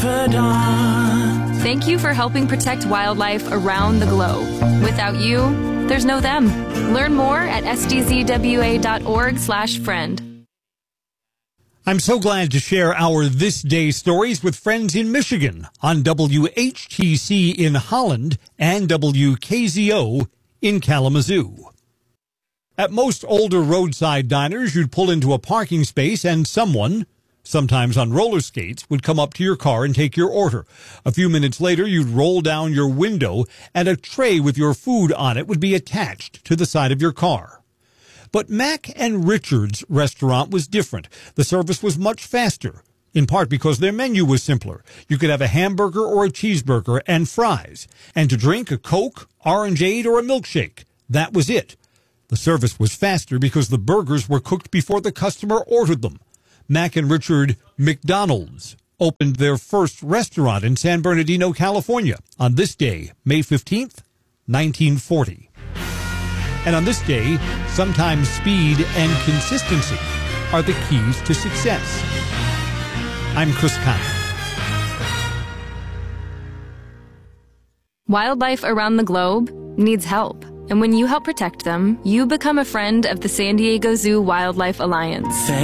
confidant. Thank you for helping protect wildlife around the globe. Without you, there's no them. Learn more at sdzwa.org/friend. I'm so glad to share our This Day stories with friends in Michigan on WHTC in Holland and WKZO in Kalamazoo. At most older roadside diners, you'd pull into a parking space and someone, sometimes on roller skates, would come up to your car and take your order. A few minutes later, you'd roll down your window and a tray with your food on it would be attached to the side of your car. But Mac and Richard's restaurant was different. The service was much faster, in part because their menu was simpler. You could have a hamburger or a cheeseburger and fries, and to drink a Coke, orangeade, or a milkshake. That was it. The service was faster because the burgers were cooked before the customer ordered them. Mac and Richard McDonald's opened their first restaurant in San Bernardino, California, on this day, May 15th, 1940. And on this day, sometimes speed and consistency are the keys to success. I'm Chris Conner. Wildlife around the globe needs help. And when you help protect them, you become a friend of the San Diego Zoo Wildlife Alliance.